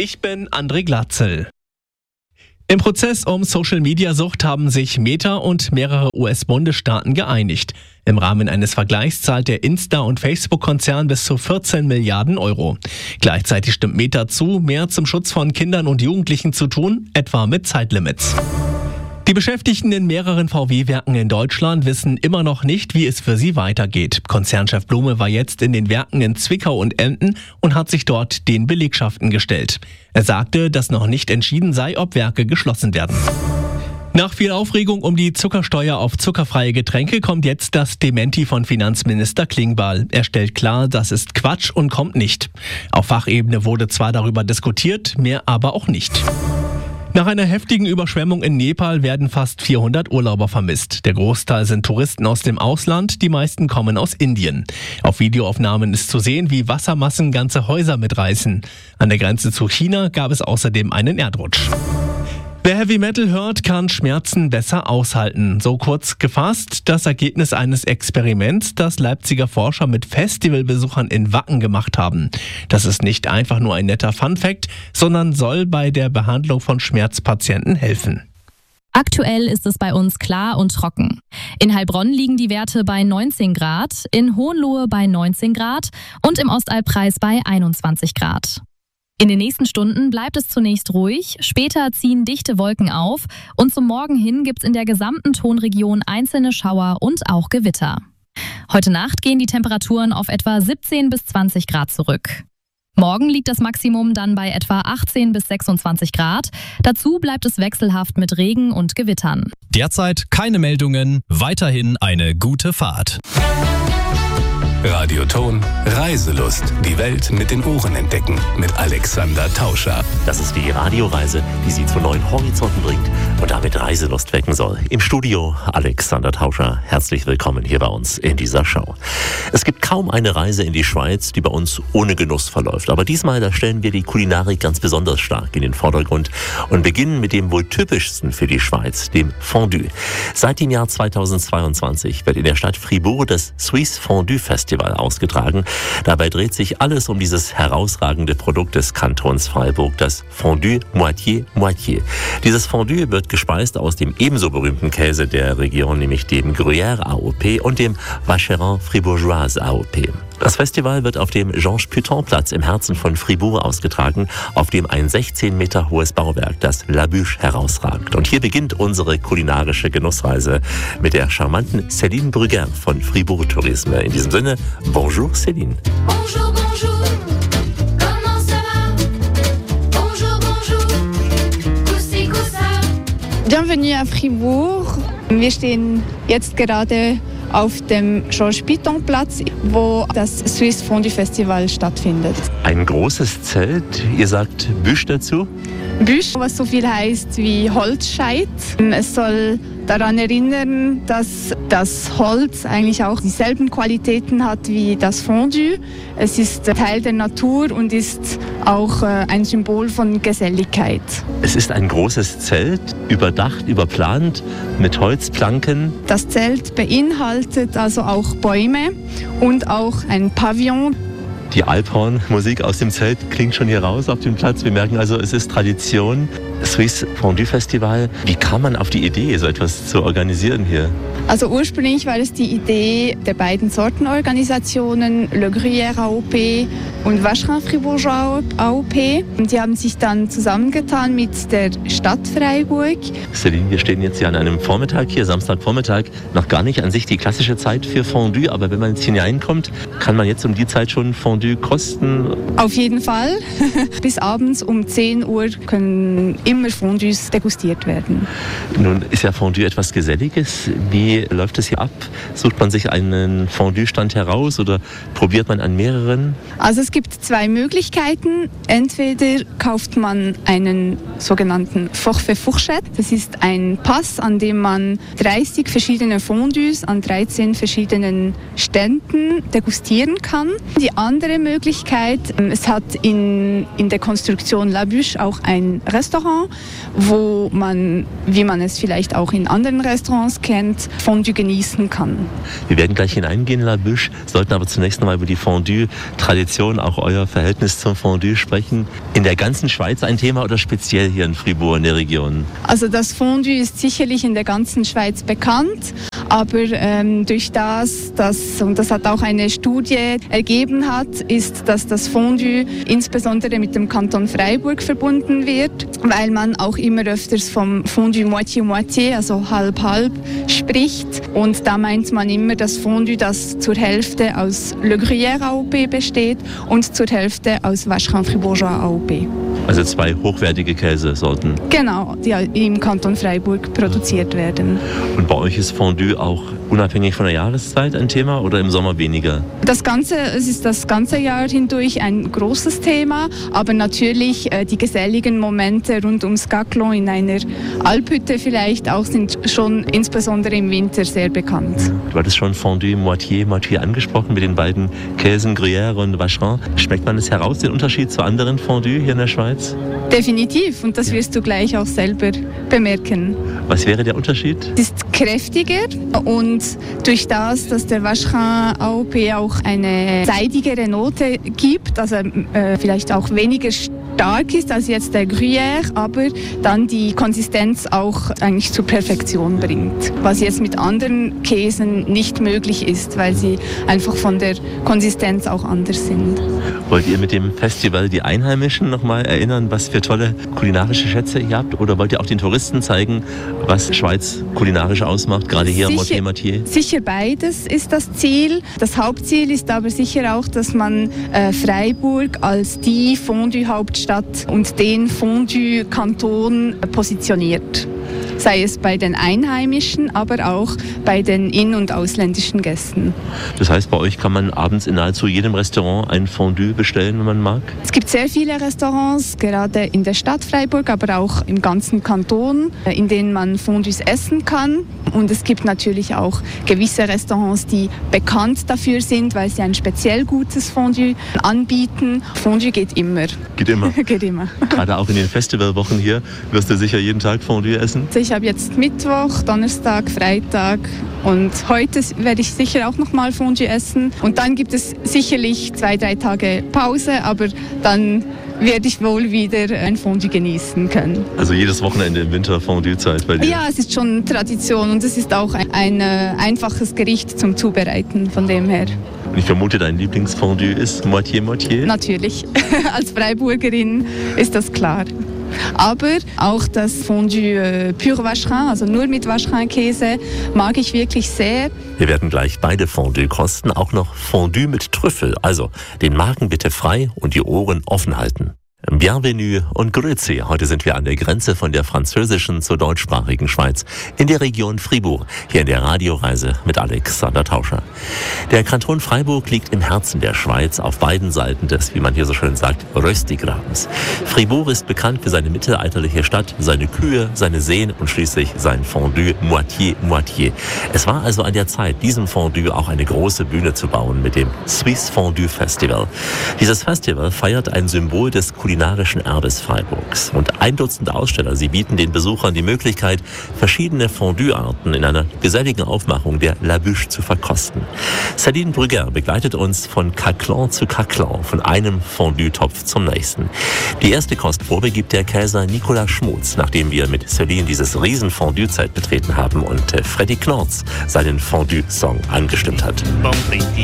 Ich bin André Glatzel. Im Prozess um Social-Media-Sucht haben sich Meta und mehrere US-Bundesstaaten geeinigt. Im Rahmen eines Vergleichs zahlt der Insta- und Facebook-Konzern bis zu 14 Milliarden Euro. Gleichzeitig stimmt Meta zu, mehr zum Schutz von Kindern und Jugendlichen zu tun, etwa mit Zeitlimits. Die Beschäftigten in mehreren VW-Werken in Deutschland wissen immer noch nicht, wie es für sie weitergeht. Konzernchef Blume war jetzt in den Werken in Zwickau und Emden und hat sich dort den Belegschaften gestellt. Er sagte, dass noch nicht entschieden sei, ob Werke geschlossen werden. Nach viel Aufregung um die Zuckersteuer auf zuckerfreie Getränke kommt jetzt das Dementi von Finanzminister Klingbeil. Er stellt klar, das ist Quatsch und kommt nicht. Auf Fachebene wurde zwar darüber diskutiert, mehr aber auch nicht. Nach einer heftigen Überschwemmung in Nepal werden fast 400 Urlauber vermisst. Der Großteil sind Touristen aus dem Ausland, die meisten kommen aus Indien. Auf Videoaufnahmen ist zu sehen, wie Wassermassen ganze Häuser mitreißen. An der Grenze zu China gab es außerdem einen Erdrutsch. Wer Heavy Metal hört, kann Schmerzen besser aushalten. So kurz gefasst das Ergebnis eines Experiments, das Leipziger Forscher mit Festivalbesuchern in Wacken gemacht haben. Das ist nicht einfach nur ein netter Funfact, sondern soll bei der Behandlung von Schmerzpatienten helfen. Aktuell ist es bei uns klar und trocken. In Heilbronn liegen die Werte bei 19 Grad, in Hohenlohe bei 19 Grad und im Ostalbkreis bei 21 Grad. In den nächsten Stunden bleibt es zunächst ruhig, später ziehen dichte Wolken auf und zum Morgen hin gibt's in der gesamten Tonregion einzelne Schauer und auch Gewitter. Heute Nacht gehen die Temperaturen auf etwa 17 bis 20 Grad zurück. Morgen liegt das Maximum dann bei etwa 18 bis 26 Grad. Dazu bleibt es wechselhaft mit Regen und Gewittern. Derzeit keine Meldungen, weiterhin eine gute Fahrt. Radioton Reiselust. Die Welt mit den Ohren entdecken. Mit Alexander Tauscher. Das ist die Radioreise, die Sie zu neuen Horizonten bringt und damit Reiselust wecken soll. Im Studio Alexander Tauscher. Herzlich willkommen hier bei uns in dieser Show. Es gibt kaum eine Reise in die Schweiz, die bei uns ohne Genuss verläuft. Aber diesmal, da stellen wir die Kulinarik ganz besonders stark in den Vordergrund und beginnen mit dem wohl typischsten für die Schweiz, dem Fondue. Seit dem Jahr 2022 wird in der Stadt Fribourg das Swiss Fondue Festival ausgetragen. Dabei dreht sich alles um dieses herausragende Produkt des Kantons Freiburg, das Fondue Moitié Moitié. Dieses Fondue wird gespeist aus dem ebenso berühmten Käse der Region, nämlich dem Gruyère AOP und dem Vacherin Fribourgeoise AOP. Das Festival wird auf dem Georges-Putain-Platz im Herzen von Fribourg ausgetragen, auf dem ein 16 Meter hohes Bauwerk, das La Bûche, herausragt. Und hier beginnt unsere kulinarische Genussreise mit der charmanten Céline Brugger von Fribourg Tourisme. In diesem Sinne, bonjour Céline. Bonjour, bonjour. Comment ça va? Bonjour, bonjour. Coussi, coussa. Bienvenue à Fribourg. Wir stehen jetzt gerade auf dem Georges-Putain-Platz, wo das Swiss Fondue Festival stattfindet. Ein großes Zelt, ihr sagt Bûche dazu? Bûche, was so viel heißt wie Holzscheit. Es soll daran erinnern, dass das Holz eigentlich auch dieselben Qualitäten hat wie das Fondue. Es ist Teil der Natur und ist auch ein Symbol von Geselligkeit. Es ist ein großes Zelt, überdacht, überplant, mit Holzplanken. Das Zelt beinhaltet also auch Bäume und auch ein Pavillon. Die Alphorn-Musik aus dem Zelt klingt schon hier raus auf dem Platz. Wir merken also, es ist Tradition. Swiss Fondue Festival. Wie kam man auf die Idee, so etwas zu organisieren hier? Also ursprünglich war es die Idee der beiden Sortenorganisationen, Le Gruyère AOP und Vacherin Fribourgeoise AOP. Und die haben sich dann zusammengetan mit der Stadt Freiburg. Céline, wir stehen jetzt hier an einem Vormittag hier, Samstagvormittag. Noch gar nicht an sich die klassische Zeit für Fondue, aber wenn man jetzt hineinkommt, kann man jetzt um die Zeit schon Fondue kosten? Auf jeden Fall. Bis abends um 10 Uhr können immer Fondues degustiert werden. Nun ist ja Fondue etwas Geselliges. Wie läuft es hier ab? Sucht man sich einen Fondue-Stand heraus oder probiert man an mehreren? Also es gibt zwei Möglichkeiten. Entweder kauft man einen sogenannten Forfait Fourchette. Das ist ein Pass, an dem man 30 verschiedene Fondues an 13 verschiedenen Ständen degustieren kann. Die andere Möglichkeit, es hat in der Konstruktion La Bûche auch ein Restaurant Restaurant, wo man, wie man es vielleicht auch in anderen Restaurants kennt, Fondue genießen kann. Wir werden gleich hineingehen in La Bûche, sollten aber zunächst noch mal über die Fondue-Tradition, auch euer Verhältnis zum Fondue sprechen. In der ganzen Schweiz ein Thema oder speziell hier in Fribourg in der Region? Also das Fondue ist sicherlich in der ganzen Schweiz bekannt, aber durch das hat auch eine Studie ergeben hat, ist, dass das Fondue insbesondere mit dem Kanton Freiburg verbunden wird, weil man auch immer öfters vom Fondue Moitié-Moitié, also halb-halb, spricht. Und da meint man immer das Fondue, das zur Hälfte aus Le Gruyère AOP besteht und zur Hälfte aus Vacherin Fribourgeois AOP. Also 2 hochwertige Käsesorten. Genau, die im Kanton Freiburg produziert werden. Und bei euch ist Fondue auch unabhängig von der Jahreszeit ein Thema oder im Sommer weniger? Es ist das ganze Jahr hindurch ein großes Thema, aber natürlich die geselligen Momente rund ums Gaclon in einer Alphütte vielleicht auch sind schon insbesondere im Winter sehr bekannt. Du hattest schon Fondue Moitié angesprochen mit den beiden Käsen Gruyère und Vacherin. Schmeckt man es heraus, den Unterschied zu anderen Fondue hier in der Schweiz? Definitiv, und das wirst du gleich auch selber bemerken. Was wäre der Unterschied? Es ist kräftiger und durch das, dass der Vacherin AOP auch eine seidigere Note gibt, also vielleicht auch weniger stark ist als jetzt der Gruyère, aber dann die Konsistenz auch eigentlich zur Perfektion bringt. Was jetzt mit anderen Käsen nicht möglich ist, weil sie einfach von der Konsistenz auch anders sind. Wollt ihr mit dem Festival die Einheimischen noch mal erinnern, was für tolle kulinarische Schätze ihr habt? Oder wollt ihr auch den Touristen zeigen, was Schweiz kulinarisch ausmacht, gerade hier im Moitié-Moitié? Sicher beides ist das Ziel. Das Hauptziel ist aber sicher auch, dass man Freiburg als die Fondue-Hauptstadt und den Fondue-Kanton positioniert. Sei es bei den Einheimischen, aber auch bei den in- und ausländischen Gästen. Das heißt, bei euch kann man abends in nahezu jedem Restaurant ein Fondue bestellen, wenn man mag? Es gibt sehr viele Restaurants, gerade in der Stadt Freiburg, aber auch im ganzen Kanton, in denen man Fondues essen kann. Und es gibt natürlich auch gewisse Restaurants, die bekannt dafür sind, weil sie ein speziell gutes Fondue anbieten. Fondue geht immer. Geht immer? Geht immer. Gerade auch in den Festivalwochen hier wirst du sicher jeden Tag Fondue essen? Ich habe jetzt Mittwoch, Donnerstag, Freitag und heute werde ich sicher auch noch mal Fondue essen. Und dann gibt es sicherlich 2-3 Tage Pause, aber dann werde ich wohl wieder ein Fondue genießen können. Also jedes Wochenende im Winter Fondue-Zeit bei dir? Ja, es ist schon Tradition und es ist auch ein einfaches Gericht zum Zubereiten, von dem her. Und ich vermute, dein Lieblingsfondue ist Moitié-Moitié? Natürlich, als Freiburgerin ist das klar. Aber auch das Fondue Pur Vacherin, also nur mit Vacherin-Käse, mag ich wirklich sehr. Wir werden gleich beide Fondue kosten, auch noch Fondue mit Trüffel. Also den Magen bitte frei und die Ohren offen halten. Bienvenue und Grüezi. Heute sind wir an der Grenze von der französischen zur deutschsprachigen Schweiz in der Region Fribourg, hier in der Radioreise mit Alexander Tauscher. Der Kanton Freiburg liegt im Herzen der Schweiz auf beiden Seiten des, wie man hier so schön sagt, Röstigrabens. Fribourg ist bekannt für seine mittelalterliche Stadt, seine Kühe, seine Seen und schließlich sein Fondue Moitié-Moitié. Es war also an der Zeit, diesem Fondue auch eine große Bühne zu bauen mit dem Swiss Fondue Festival. Dieses Festival feiert ein Symbol des kulinarischen Erbes Freiburgs. Und 1 Dutzend Aussteller, sie bieten den Besuchern die Möglichkeit, verschiedene Fondue-Arten in einer geselligen Aufmachung der La Bûche zu verkosten. Céline Brugger begleitet uns von Gaclon zu Gaclon, von einem Fondue-Topf zum nächsten. Die erste Kostprobe gibt der Käser Nicolas Schmutz, nachdem wir mit Céline dieses Riesen-Fondue-Zelt betreten haben und Freddy Knorz seinen Fondue-Song angestimmt hat.